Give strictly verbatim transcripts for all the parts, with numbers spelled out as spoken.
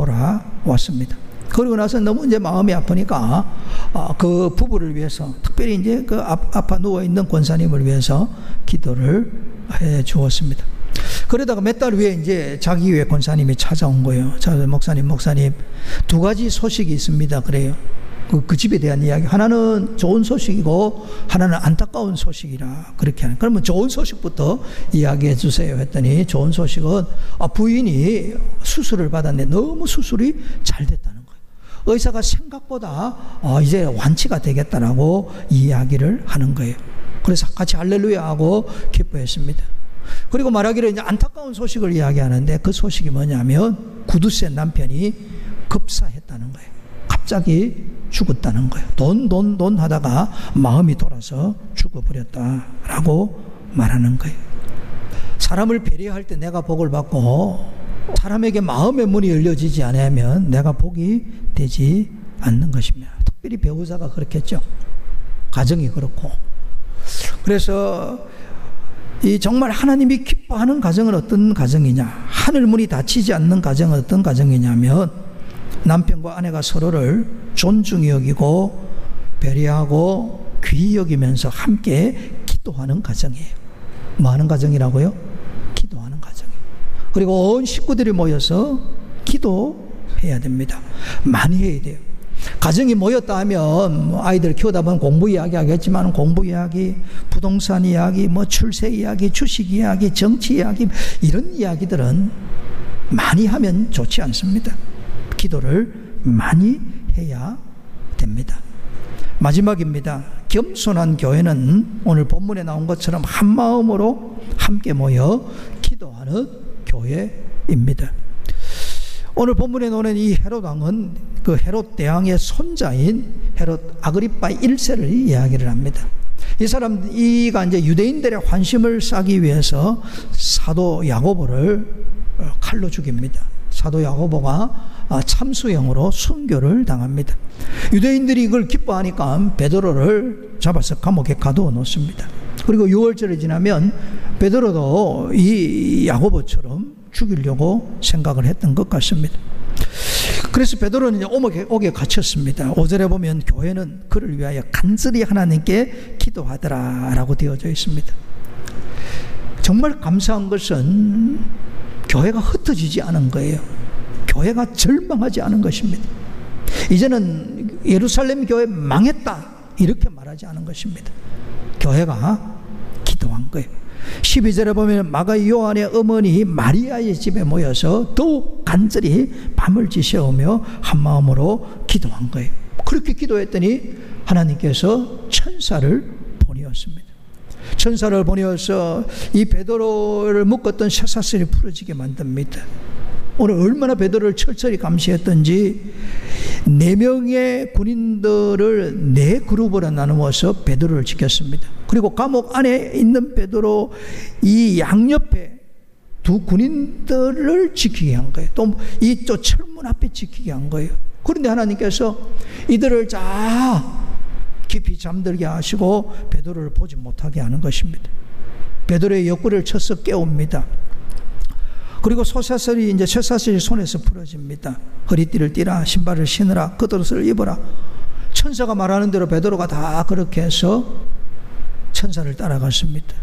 돌아왔습니다. 그러고 나서 너무 이제 마음이 아프니까 어, 그 부부를 위해서, 특별히 이제 그 아파 누워 있는 권사님을 위해서 기도를 해 주었습니다. 그러다가 몇 달 후에 이제 자기 교회 권사님이 찾아온 거예요. 자, 목사님, 목사님, 두 가지 소식이 있습니다. 그래요. 그, 그 집에 대한 이야기. 하나는 좋은 소식이고 하나는 안타까운 소식이라 그렇게 하는. 그러면 좋은 소식부터 이야기해 주세요 했더니, 좋은 소식은 아, 부인이 수술을 받았는데 너무 수술이 잘 됐다는 거예요. 의사가 생각보다 어, 이제 완치가 되겠다라고 이야기를 하는 거예요. 그래서 같이 할렐루야 하고 기뻐했습니다. 그리고 말하기를 이제 안타까운 소식을 이야기하는데, 그 소식이 뭐냐면 구두쇠 남편이 급사했다는 거예요. 갑자기 죽었다는 거예요. 돈, 돈, 돈 하다가 마음이 돌아서 죽어버렸다라고 말하는 거예요. 사람을 배려할 때 내가 복을 받고 사람에게 마음의 문이 열려지지 않으면 내가 복이 되지 않는 것입니다. 특별히 배우자가 그렇겠죠. 가정이 그렇고. 그래서 이 정말 하나님이 기뻐하는 가정은 어떤 가정이냐, 하늘 문이 닫히지 않는 가정은 어떤 가정이냐면 남편과 아내가 서로를 존중히 여기고 배려하고 귀히 여기면서 함께 기도하는 가정이에요. 뭐 하는 가정이라고요? 기도하는 가정이에요. 그리고 온 식구들이 모여서 기도해야 됩니다. 많이 해야 돼요. 가정이 모였다 하면 아이들 키우다 보면 공부 이야기 하겠지만, 공부 이야기, 부동산 이야기, 뭐 출세 이야기, 주식 이야기, 정치 이야기, 이런 이야기들은 많이 하면 좋지 않습니다. 기도를 많이 해야 됩니다. 마지막입니다. 겸손한 교회는 오늘 본문에 나온 것처럼 한 마음으로 함께 모여 기도하는 교회입니다. 오늘 본문에 나오는 이 헤롯 왕은 그 헤롯 대왕의 손자인 헤롯 아그리파 일 세를 이야기를 합니다. 이 사람, 이가 이제 유대인들의 환심을 사기 위해서 사도 야고보를 칼로 죽입니다. 사도 야고보가 참수형으로 순교를 당합니다. 유대인들이 이걸 기뻐하니까 베드로를 잡아서 감옥에 가두어 놓습니다. 그리고 유월절이 지나면 베드로도 이 야고보처럼 죽이려고 생각을 했던 것 같습니다. 그래서 베드로는 이제 옥에, 옥에 갇혔습니다. 오 절에 보면 교회는 그를 위하여 간절히 하나님께 기도하더라라고 되어져 있습니다. 정말 감사한 것은 교회가 흩어지지 않은 거예요. 교회가 절망하지 않은 것입니다. 이제는 예루살렘 교회 망했다 이렇게 말하지 않은 것입니다. 교회가 기도한 거예요. 십이 절에 보면 마가 요한의 어머니 마리아의 집에 모여서 더욱 간절히 밤을 지새우며 한마음으로 기도한 거예요. 그렇게 기도했더니 하나님께서 천사를 보내었습니다. 천사를 보내어서 이 베드로를 묶었던 쇠사슬이 풀어지게 만듭니다. 오늘 얼마나 베드로를 철저히 감시했던지 네 명의 군인들을 네 그룹으로 나누어서 베드로를 지켰습니다. 그리고 감옥 안에 있는 베드로 이 양옆에 두 군인들을 지키게 한 거예요. 또 이쪽 철문 앞에 지키게 한 거예요. 그런데 하나님께서 이들을 자 깊이 잠들게 하시고 베드로를 보지 못하게 하는 것입니다. 베드로의 옆구리를 쳐서 깨웁니다. 그리고 쇠사슬이 이제 쇠사슬이 손에서 풀어집니다. 허리띠를 띠라, 신발을 신으라, 겉옷을 입어라. 천사가 말하는 대로 베드로가 다 그렇게 해서 천사를 따라갔습니다.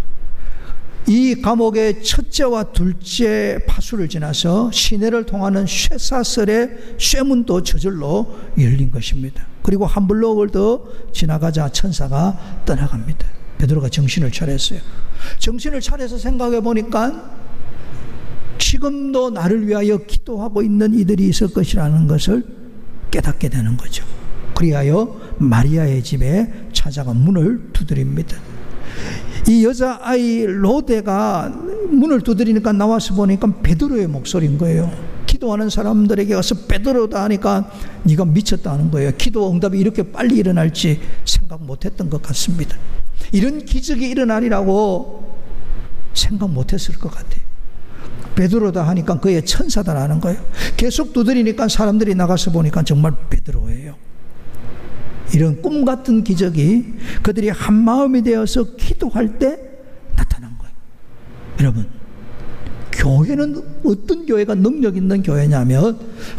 이 감옥의 첫째와 둘째 파수를 지나서 시내를 통하는 쇠사슬의 쇠문도 저절로 열린 것입니다. 그리고 한 블록을 더 지나가자 천사가 떠나갑니다. 베드로가 정신을 차렸어요. 정신을 차려서 생각해 보니까 지금도 나를 위하여 기도하고 있는 이들이 있을 것이라는 것을 깨닫게 되는 거죠. 그리하여 마리아의 집에 찾아가 문을 두드립니다. 이 여자아이 로데가 문을 두드리니까 나와서 보니까 베드로의 목소리인 거예요. 기도하는 사람들에게 가서 베드로다 하니까 네가 미쳤다 하는 거예요. 기도 응답이 이렇게 빨리 일어날지 생각 못했던 것 같습니다. 이런 기적이 일어나리라고 생각 못했을 것 같아요. 베드로다 하니까 그의 천사다라는 거예요. 계속 두드리니까 사람들이 나가서 보니까 정말 베드로예요. 이런 꿈 같은 기적이 그들이 한 마음이 되어서 기도할 때 나타난 거예요. 여러분, 교회는 어떤 교회가 능력 있는 교회냐면